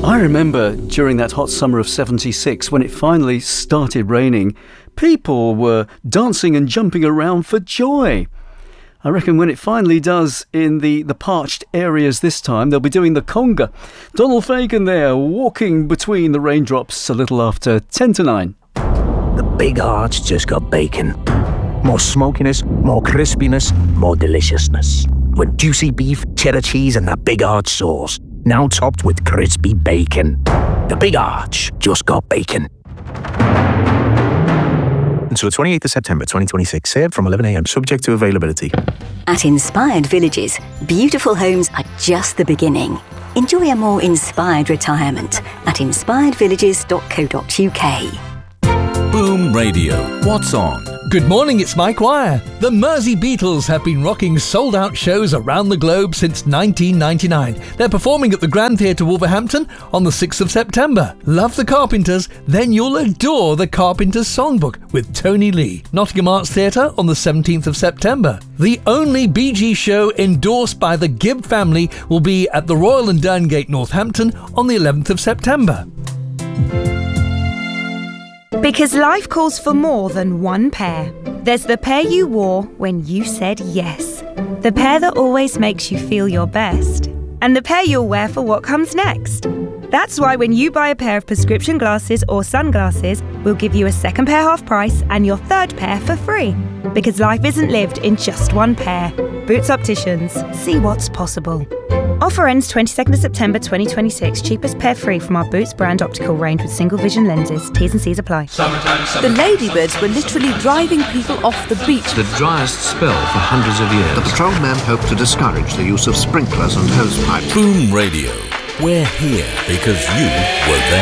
I remember during that hot summer of 76, when it finally started raining, people were dancing and jumping around for joy. I reckon when it finally does in the parched areas this time, they'll be doing the conga. Donald Fagen there, walking between the raindrops a little after 10 to 9. The Big Arch just got bacon. More smokiness, more crispiness, more deliciousness. With juicy beef, cheddar cheese and that Big Arch sauce. Now topped with crispy bacon. The Big Arch just got bacon. Until the 28th of September 2026, served from 11 a.m, subject to availability. At Inspired Villages, beautiful homes are just the beginning. Enjoy a more inspired retirement at inspiredvillages.co.uk. Boom Radio. What's on? Good morning, it's Mike Wire. The Mersey Beatles have been rocking sold-out shows around the globe since 1999. They're performing at the Grand Theatre Wolverhampton on the 6th of September. Love the Carpenters? Then you'll adore the Carpenters Songbook with Tony Lee. Nottingham Arts Theatre on the 17th of September. The only Bee Gees show endorsed by the Gibb family will be at the Royal and Derngate, Northampton on the 11th of September. Because life calls for more than one pair. There's the pair you wore when you said yes. The pair that always makes you feel your best. And the pair you'll wear for what comes next. That's why when you buy a pair of prescription glasses or sunglasses, we'll give you a second pair half price and your third pair for free. Because life isn't lived in just one pair. Boots Opticians. See what's possible. Offer ends 22nd of September 2026. Cheapest pair free from our Boots brand optical range with single vision lenses. T's and C's apply. The ladybirds were literally driving people off the beach. The driest spell for hundreds of years. The patrolmen hoped to discourage the use of sprinklers and hose pipes. Boom Radio. We're here because you were there.